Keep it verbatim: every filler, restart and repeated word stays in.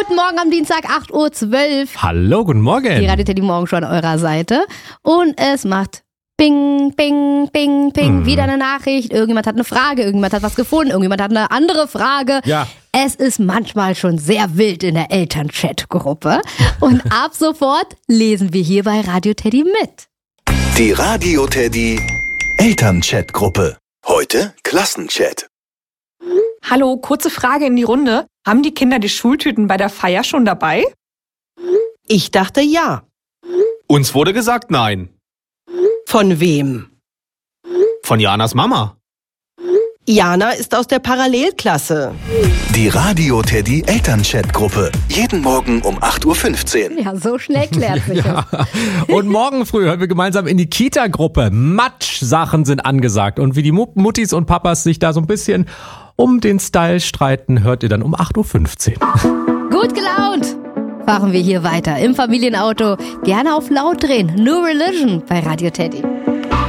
Guten Morgen am Dienstag, acht Uhr zwölf. Hallo, guten Morgen. Die Radio Teddy Morgen schon an eurer Seite. Und es macht Bing, Bing, Bing, Bing. Mhm. Wieder eine Nachricht. Irgendjemand hat eine Frage, irgendjemand hat was gefunden, irgendjemand hat eine andere Frage. Ja. Es ist manchmal schon sehr wild in der Elternchat-Gruppe. Und ab sofort lesen wir hier bei Radio Teddy mit. Die Radio Teddy Elternchat-Gruppe. Heute Klassenchat. Hallo, kurze Frage in die Runde. Haben die Kinder die Schultüten bei der Feier schon dabei? Ich dachte ja. Uns wurde gesagt nein. Von wem? Von Janas Mama. Jana ist aus der Parallelklasse. Die Radio Teddy Elternchat-Gruppe. Jeden Morgen um acht Uhr fünfzehn. Ja, so schnell klärt sich ja. Und morgen früh hören wir gemeinsam in die Kita-Gruppe. Matsch-Sachen sind angesagt. Und wie die Muttis und Papas sich da so ein bisschen um den Style streiten, hört ihr dann um acht Uhr fünfzehn. Gut gelaunt fahren wir hier weiter im Familienauto. Gerne auf laut drehen. New Religion bei Radio Teddy.